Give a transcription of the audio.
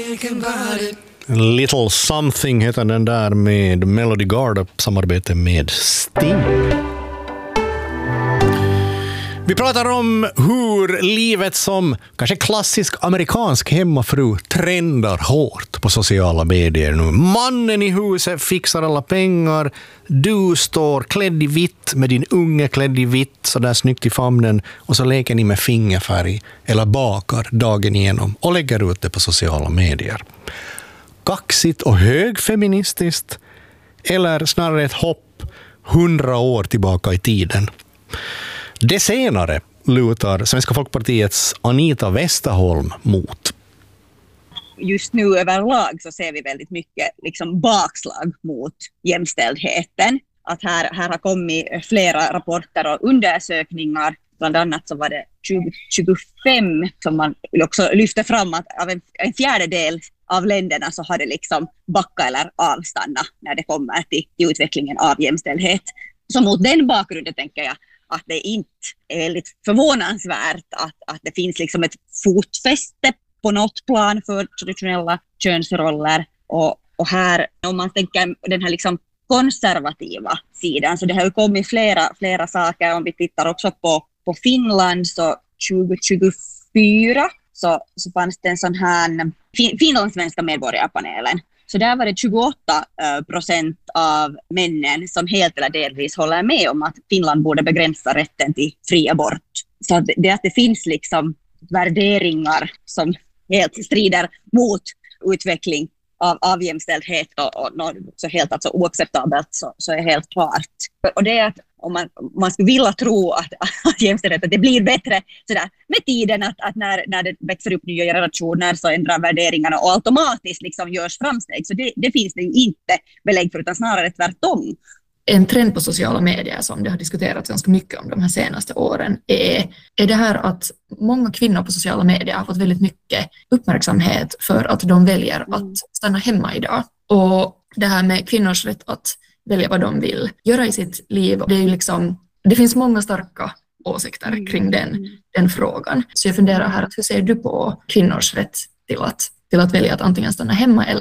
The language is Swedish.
Little Something heter den där med Melody Gard, samarbete med Sting. Vi pratar om hur livet som kanske klassisk amerikansk hemmafru trendar hårt på sociala medier nu. Mannen i huset fixar alla pengar. Du står klädd i vitt med din unge klädd i vitt, så där snyggt i famnen, och så leker ni med fingerfärg eller bakar dagen igenom och lägger ut det på sociala medier. Kaxigt och högfeministiskt, eller snarare ett hopp 100 år tillbaka i tiden. Det senare lutar Svenska Folkpartiets Anita Westerholm mot. Just nu överlag så ser vi väldigt mycket liksom bakslag mot jämställdheten. Att här har kommit flera rapporter och undersökningar. Bland annat så var det 2025 som man också lyfte fram att av en fjärdedel av länderna så har det liksom backa eller avstanna när det kommer till utvecklingen av jämställdhet. Så mot den bakgrunden tänker jag att det inte är väldigt förvånansvärt att det finns liksom ett fotfäste på något plan för traditionella könsroller. Och här, om man tänker den här liksom konservativa sidan, så det har ju kommit flera saker. Om vi tittar också på Finland, så 2024 så fanns det en sån här finlandssvenska medborgarpanelen. Så där var det 28% av männen som helt eller delvis håller med om att Finland borde begränsa rätten till fri abort. Så att det finns liksom värderingar som helt strider mot utveckling av jämställdhet och så helt alltså oacceptabelt så är helt klart. Och det är att om man skulle vilja tro att jämställdhet, att det blir bättre sådär med tiden, att när det växer upp nya generationer så ändrar värderingarna och automatiskt liksom görs framsteg. Så det finns det ju inte belägg för, utan snarare tvärtom. En trend på sociala medier som det har diskuterats ganska mycket om de här senaste åren är det här att många kvinnor på sociala medier har fått väldigt mycket uppmärksamhet för att de väljer att stanna hemma idag. Och det här med kvinnors rätt att välja vad de vill göra i sitt liv, det är ju liksom, det finns många starka åsikter kring den frågan. Så jag funderar här, att hur ser du på kvinnors rätt till att välja att antingen stanna hemma eller